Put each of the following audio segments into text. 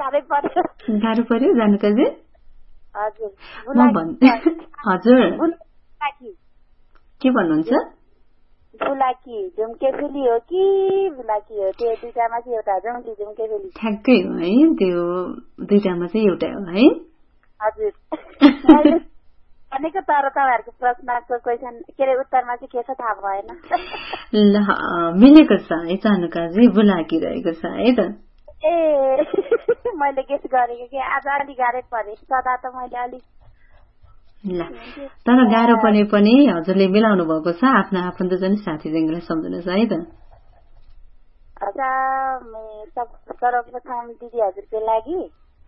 गाह्रै पर्यो। गाह्रो पर्यो जानुकाजी? हजुर हजुर बुलाकी के भन्नुहुन्छ? बुलाकी झुम्केफुली हो कि बुलाकी हो? त्यो दुईटामा चाहिँ एउटा झुम्केफुली ठ्याक्कै हो है, त्यो दुईटामा चाहिँ एउटा हो है। हजुर भनेको तर तपाईँहरूको प्रश्नको क्वेसन के अरे उत्तरमा चाहिँ के छ थाहा भएन। ल मिलेको छ है जानुकाजी, बुलाकी रहेको छ है त। ए मैले गेस गरेको कि आज अलिक गाह्रै परे, सदा त मैले अलिक ल तर गाह्रो पर्ने पनि हजुरले मिलाउनु भएको छ, आफ्नो आफन्तजन साथीजनलाई सम्झनुहोस् है त। सर्वप्रथम दिदी हजुरको लागि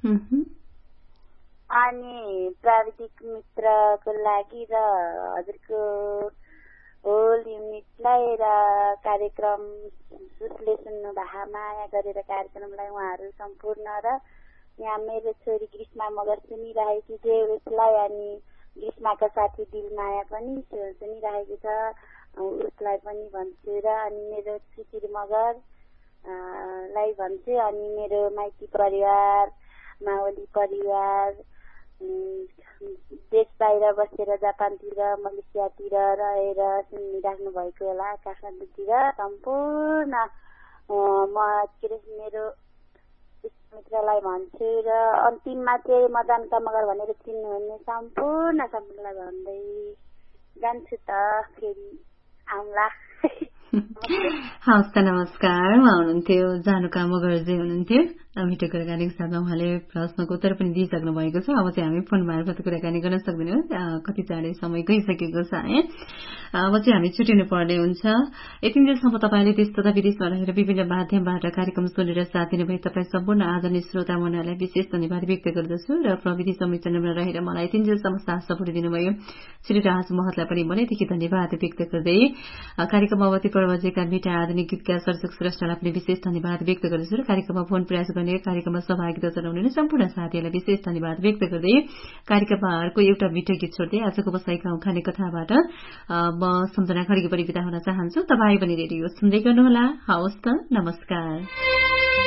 अनि प्राविधिक मित्रको लागि र हजुरको होल युनिटलाई र कार्यक्रम जसले सुन्नु भए माया गरेर कार्यक्रमलाई उहाँहरू सम्पूर्ण र यहाँ मेरो छोरी ग्रीष्मा मगर सुनिरहेकी थिए उसलाई अनि ग्रीष्माका साथी दिलमाया पनि सुनिरहेको छ उसलाई पनि भन्छु र अनि मेरो चिचिर मगर लाई भन्छु अनि मेरो माइती परिवार मावली परिवार देश बाहिर बसेर जापानतिर मलेसियातिर रहेर सुनिराख्नु भएको होला काठमाडौँतिर सम्पूर्ण म मेरो मित्रलाई भन्छु र अन्तिममा चाहिँ मदनका मगर भनेर चिन्नुहुने सम्पूर्णलाई भन्दै जान्छु त फेरि आउँला। हवस् त नमस्कार। उहाँ हुनुहुन्थ्यो जानुका मगरजी हुनुहुन्थ्यो। मिठो कुराकानीको साथमा उहाँले प्रश्नको उत्तर पनि दिइसक्नु भएको छ। अब चाहिँ हामी फोन मार्फत कुराकानी गर्न सक्दैनौँ, कति चाँडै समय गइसकेको छ है। अब चाहिँ हामी छुटिनु पर्ने हुन्छ। यति बेलासम्म तपाईँले देश तथा विदेशमा रहेर विभिन्न माध्यमबाट कार्यक्रम सुनेर साथ दिनुभयो तपाईँ सम्पूर्ण आदरणीय श्रोता मण्डलीलाई विशेष धन्यवाद व्यक्त गर्दछु र प्रविधि संयोजनमा रहेर मलाई यति बेलासम्म साथ सपोर्ट दिनुभयो श्री राज महतलाई पनि मनैदेखि धन्यवाद व्यक्त गर्दै कार्यक्रम अवधि पर्वजीका मिठा आधुनिक गीतका सर्जक श्रेष्ठलाई पनि विशेष धन्यवाद व्यक्त गर्दछु र कार्यक्रममा फोन प्रयास गर्ने कार्यक्रममा सहभागिता जनाउने सम्पूर्ण साथीहरूलाई विशेष धन्यवाद व्यक्त गर्दै कार्यक्रमको एउटा मिठो गीत छोड्दै आजको बसाइका उखाने कथाबाट म सम्झना खड्गी पनि बिदा हुन चाहन्छु। तपाईँ पनि रेडियो सुन्दै गर्नुहोला। हवस् त नमस्कार।